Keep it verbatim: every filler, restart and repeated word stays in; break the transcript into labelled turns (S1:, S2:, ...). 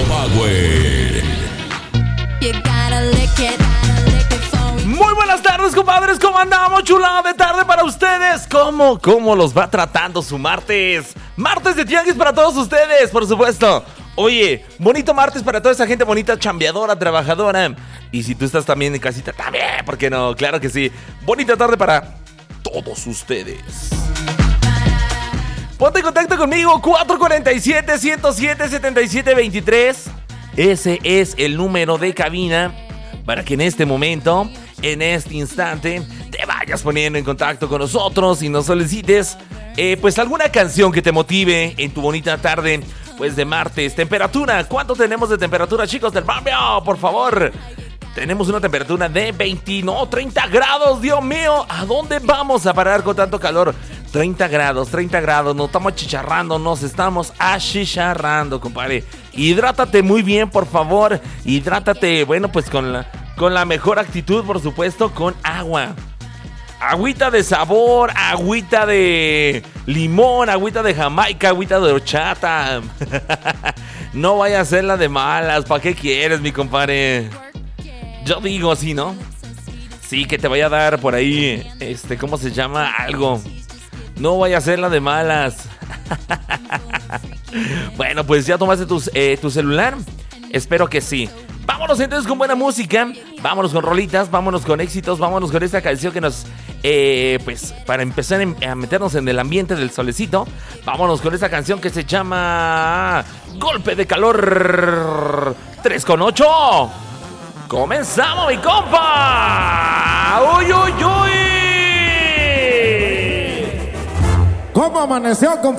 S1: Power.
S2: Muy buenas tardes, compadres. ¿Cómo andamos? Chulada de tarde para ustedes. ¿Cómo, cómo los va tratando su martes? Martes de tianguis para todos ustedes, por supuesto. Oye, bonito martes para toda esa gente bonita, chambeadora, trabajadora. Y si tú estás también en casita, también, ¿por qué no? Claro que sí. Bonita tarde para todos ustedes. Ponte en contacto conmigo, cuatro cuatro siete, uno cero siete, siete siete dos tres. Ese es el número de cabina para que en este momento, en este instante, te vayas poniendo en contacto con nosotros y nos solicites eh, pues alguna canción que te motive en tu bonita tarde pues de martes. Temperatura, ¿cuánto tenemos de temperatura, chicos del barrio? Por favor. Tenemos una temperatura de veinte, no, treinta grados, Dios mío. ¿A dónde vamos a parar con tanto calor? treinta grados, treinta grados, nos estamos achicharrando, nos estamos achicharrando, compadre. Hidrátate muy bien, por favor. Hidrátate, bueno, pues con la, con la mejor actitud, por supuesto, con agua. Agüita de sabor, agüita de limón, agüita de Jamaica, agüita de horchata. No vaya a ser la de malas, ¿para qué quieres, mi compadre? Yo digo así, ¿no? Sí, que te vaya a dar por ahí, este, ¿cómo se llama? Algo. No vaya a ser la de malas. Bueno, pues ya tomaste tus, eh, tu celular. Espero que sí. Vámonos entonces con buena música. Vámonos con rolitas, vámonos con éxitos. Vámonos con esta canción que nos, eh, pues, para empezar a meternos en el ambiente del solecito. Vámonos con esta canción que se llama Golpe de Calor tres con ocho. ¡Comenzamos, mi compa! ¡Uy, uy, uy!
S3: ¿Cómo amaneció, compa?